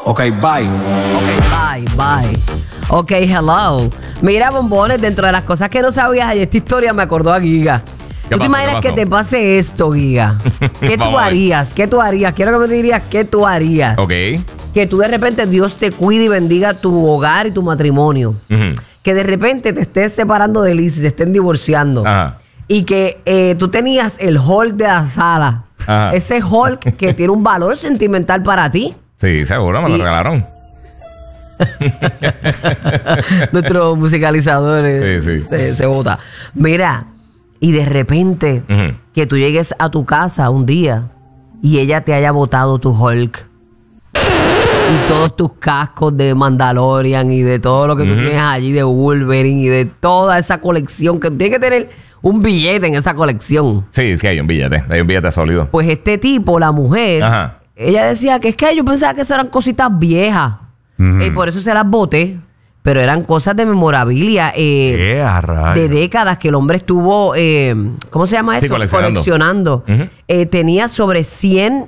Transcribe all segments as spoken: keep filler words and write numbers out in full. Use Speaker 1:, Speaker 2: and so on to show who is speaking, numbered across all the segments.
Speaker 1: Ok, bye.
Speaker 2: Ok, bye, bye. Ok, hello. Mira, bombones, dentro de las cosas que no sabías, y esta historia me acordó a Giga. ¿Tú te imaginas que te pase esto, Giga? ¿Qué tú harías? ¿Qué tú harías? Quiero que me dirías qué tú harías.
Speaker 3: Ok.
Speaker 2: Que tú de repente Dios te cuide y bendiga tu hogar y tu matrimonio.
Speaker 3: Uh-huh.
Speaker 2: Que de repente te estés separando de Liz y se estén divorciando.
Speaker 3: Ajá.
Speaker 2: Y que eh, tú tenías el Hulk de la sala.
Speaker 3: Ajá.
Speaker 2: Ese Hulk que tiene un valor sentimental para ti.
Speaker 3: Sí, seguro, me lo
Speaker 2: Y-
Speaker 3: regalaron.
Speaker 2: Nuestro musicalizador eh,
Speaker 3: Sí, sí.
Speaker 2: Se, se bota. Mira, y de repente
Speaker 3: Ujú.
Speaker 2: que tú llegues a tu casa un día y ella te haya botado tu Hulk y todos tus cascos de Mandalorian y de todo lo que tú
Speaker 3: Ujú.
Speaker 2: tienes allí de Wolverine y de toda esa colección, que tienes que tener un billete en esa colección.
Speaker 3: Sí, sí, hay un billete. Hay un billete sólido.
Speaker 2: Pues este tipo, la mujer,
Speaker 3: Ajá.
Speaker 2: ella decía que es que yo pensaba que eso eran cositas viejas.
Speaker 4: Ujú.
Speaker 2: Y por eso se las boté. Pero eran cosas de memorabilia. Eh,
Speaker 4: ¿Qué a rayos?
Speaker 2: de décadas que el hombre estuvo, eh, ¿cómo se llama
Speaker 3: Sí,
Speaker 2: esto?
Speaker 3: coleccionando.
Speaker 2: Coleccionando.
Speaker 3: Ujú.
Speaker 2: Eh, tenía sobre cien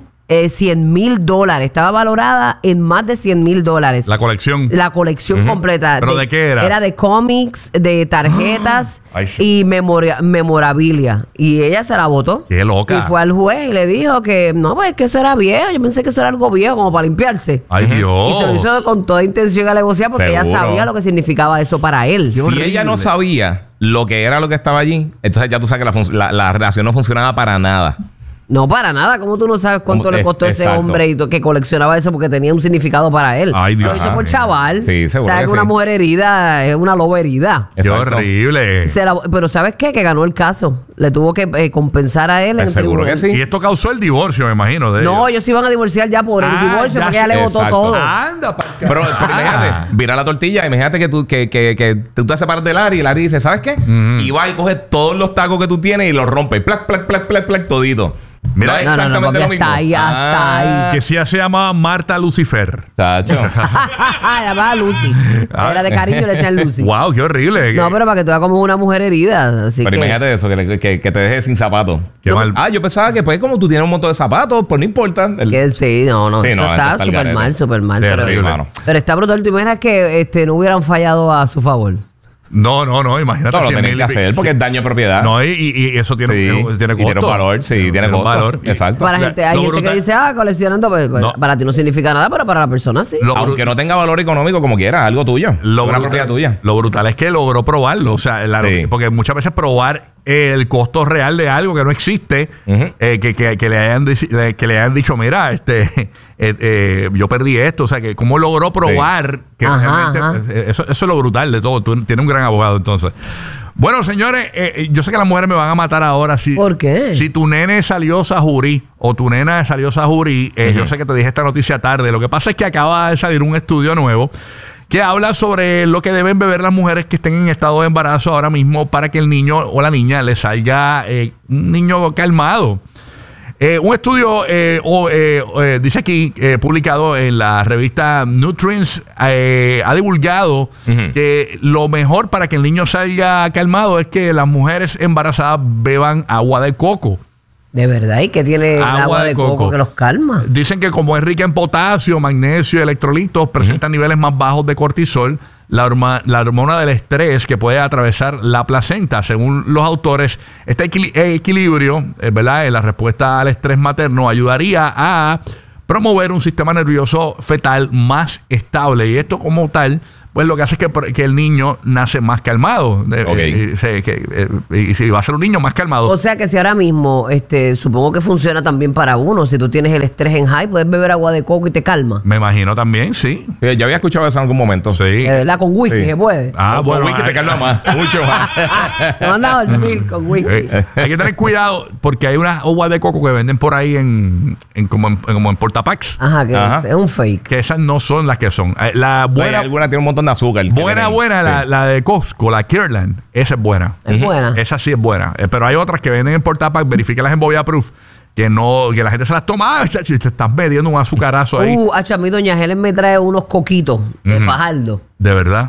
Speaker 2: mil dólares. Estaba valorada en más de cien mil dólares.
Speaker 4: La colección.
Speaker 2: La colección completa.
Speaker 4: ¿Pero de qué era?
Speaker 2: Era de cómics, de tarjetas
Speaker 4: Ay, sí.
Speaker 2: y memoria- memorabilia. Y ella se la votó.
Speaker 4: Qué loca.
Speaker 2: Y fue al juez y le dijo que no, pues que eso era viejo. Yo pensé que eso era algo viejo, como para limpiarse.
Speaker 4: Ay, Dios.
Speaker 2: Y se lo hizo con toda intención a negociar porque ella
Speaker 3: Seguro.
Speaker 2: sabía lo que significaba eso para él.
Speaker 3: Si ella no sabía lo que era lo que estaba allí, entonces ya tú sabes que la, fun- la, la relación no funcionaba para nada.
Speaker 2: No, para nada. ¿Cómo tú no sabes cuánto
Speaker 3: ¿Cómo?
Speaker 2: le
Speaker 3: Eh,
Speaker 2: costó ese
Speaker 3: exacto.
Speaker 2: hombre y to- que coleccionaba eso porque tenía un significado para él?
Speaker 4: Ay, Dios.
Speaker 2: Lo hizo
Speaker 4: Ajá.
Speaker 2: por chaval.
Speaker 3: Sí, seguro
Speaker 2: Sabes
Speaker 3: que
Speaker 2: que una
Speaker 3: sí.
Speaker 2: mujer herida es una loba herida.
Speaker 4: Qué
Speaker 3: Exacto.
Speaker 4: horrible.
Speaker 2: Se la- pero ¿sabes qué? Que ganó el caso. Le tuvo que eh, compensar a él en
Speaker 3: Pues
Speaker 2: el
Speaker 3: seguro
Speaker 2: tribunal.
Speaker 3: que sí.
Speaker 4: Y esto causó el divorcio, me imagino. De
Speaker 2: No,
Speaker 4: ellos.
Speaker 2: ellos se iban a divorciar ya por el
Speaker 4: Ah,
Speaker 2: divorcio
Speaker 4: ya
Speaker 2: porque ella
Speaker 4: sé.
Speaker 2: le votó
Speaker 3: Exacto.
Speaker 2: todo.
Speaker 4: Anda, pa'
Speaker 3: Pero, pero imagínate, vira la tortilla. Imagínate que tú, que, que, que tú te separas de Larry y Larry dice, ¿sabes qué? Y va y coge todos los tacos que tú tienes y los rompe. Plac, plac, plac, plac, plac, todito.
Speaker 4: Mira,
Speaker 3: es
Speaker 2: No, no, no,
Speaker 3: exactamente
Speaker 2: papi,
Speaker 3: lo mismo.
Speaker 2: hasta ahí, hasta
Speaker 3: Ah,
Speaker 4: Que sí se llamaba Marta Lucifer.
Speaker 3: Tacho.
Speaker 2: La llamaba Lucy. Era de cariño, le decían Lucy.
Speaker 4: Wow, qué horrible.
Speaker 2: No, pero para que tú veas como una mujer herida. Así
Speaker 3: Pero
Speaker 2: que...
Speaker 3: imagínate eso, que, le- que, que te dejes sin zapatos.
Speaker 4: Qué mal.
Speaker 3: Ah, yo pensaba que pues como tú tienes un montón de zapatos, pues no importa. El-
Speaker 2: Que sí, no, no.
Speaker 3: Sí,
Speaker 2: eso
Speaker 3: no, esto
Speaker 2: está
Speaker 3: está al
Speaker 2: súper
Speaker 3: garete.
Speaker 2: mal, súper mal. Pero,
Speaker 4: Terrible.
Speaker 3: Sí, mano.
Speaker 2: pero está brutal. ¿Tú imaginas que este, no hubieran fallado a su favor?
Speaker 4: No, no, no, imagínate.
Speaker 3: No, lo
Speaker 4: cien
Speaker 3: tienen
Speaker 4: mil
Speaker 3: que
Speaker 4: y pico.
Speaker 3: hacer porque es daño de propiedad.
Speaker 4: No, y, y- y eso tiene,
Speaker 3: Sí,
Speaker 4: eh, tiene
Speaker 3: y
Speaker 4: costo.
Speaker 3: tiene un valor, sí, tiene
Speaker 4: un
Speaker 3: costo.
Speaker 4: valor. Y-
Speaker 3: Exacto.
Speaker 2: Para
Speaker 4: La-
Speaker 2: gente, hay
Speaker 4: lo
Speaker 2: gente que
Speaker 4: brutal-
Speaker 2: dice, ah, coleccionando, pues, pues,
Speaker 4: No.
Speaker 2: para ti no significa nada, pero para la persona sí.
Speaker 4: Lo,
Speaker 3: Aunque
Speaker 4: bru-
Speaker 3: no tenga valor económico como quiera, algo tuyo.
Speaker 4: lo
Speaker 3: una
Speaker 4: brutal-
Speaker 3: propiedad tuya.
Speaker 4: Lo brutal es que logró probarlo. O sea, la-
Speaker 3: Sí.
Speaker 4: porque muchas veces probar el costo real de algo que no existe,
Speaker 3: Ujú.
Speaker 4: eh, que, que- que le hayan dici- le- que le hayan dicho, mira, este eh, eh, yo perdí esto. O sea, que cómo logró probar que
Speaker 2: Ajá,
Speaker 4: realmente.
Speaker 2: ajá.
Speaker 4: eh, Eso, eso es lo brutal de todo. Tú tienes un gran abogado, entonces. Bueno, señores, eh, eh, yo sé que las mujeres me van a matar ahora. Si,
Speaker 2: ¿Por qué?
Speaker 4: Si tu nene salió sajurí o tu nena salió sajurí, eh, yo sé que te dije esta noticia tarde. Lo que pasa es que acaba de salir un estudio nuevo que habla sobre lo que deben beber las mujeres que estén en estado de embarazo ahora mismo para que el niño o la niña le salga eh, un niño calmado. Eh, un estudio eh, o, eh, eh, dice aquí, eh, publicado en la revista Nutrients, eh, ha divulgado
Speaker 3: Ujú.
Speaker 4: que lo mejor para que el niño salga calmado es que las mujeres embarazadas beban agua de coco.
Speaker 2: De verdad, y que tiene el
Speaker 4: Agua
Speaker 2: agua
Speaker 4: de
Speaker 2: de coco,
Speaker 4: coco.
Speaker 2: que los calma.
Speaker 4: Dicen que como es rica en potasio, magnesio y electrolitos, presenta niveles más bajos de cortisol, la, horma- la hormona del estrés que puede atravesar la placenta. Según los autores, este equili- equilibrio, eh, ¿verdad? En la respuesta al estrés materno ayudaría a promover un sistema nervioso fetal más estable. Y esto como tal, pues lo que hace es que, que el niño nace más calmado. Eh,
Speaker 3: Ok.
Speaker 4: eh, y, se- que, eh, y si va a ser un niño más calmado.
Speaker 2: O sea que si ahora mismo, este, supongo que funciona también para uno. Si tú tienes el estrés en high, puedes beber agua de coco y te calma.
Speaker 4: Me imagino también, sí.
Speaker 3: Sí, yo había escuchado eso en algún momento.
Speaker 4: Sí.
Speaker 2: De verdad, con whisky
Speaker 3: Sí.
Speaker 2: se puede.
Speaker 4: Ah,
Speaker 3: Con
Speaker 4: bueno.
Speaker 3: whisky te
Speaker 4: hay-
Speaker 3: calma más, mucho más.
Speaker 2: Te mandan a dormir con whisky.
Speaker 4: Eh, hay que tener cuidado porque hay unas aguas de coco que venden por ahí en, en como en, como en portapacks,
Speaker 2: Ajá, que
Speaker 3: Ajá.
Speaker 2: Es, es un fake.
Speaker 4: que esas no son las que son. Eh, La
Speaker 3: Bueno,
Speaker 4: buena,
Speaker 3: alguna tiene un montón de azúcar. que
Speaker 4: buena,
Speaker 3: le den.
Speaker 4: buena, la,
Speaker 3: Sí.
Speaker 4: la de Costco, la Kirland, esa es buena.
Speaker 2: Es buena.
Speaker 4: Esa sí es buena. Eh, pero hay otras que venden en portapack, verifícalas en Bobia Proof, que no, que la gente se las toma, ah, chacho, y te estás metiendo un azucarazo ahí.
Speaker 2: Uh, acho, a mí doña Helen me trae unos coquitos de
Speaker 4: Ujú.
Speaker 2: Fajardo.
Speaker 4: De verdad.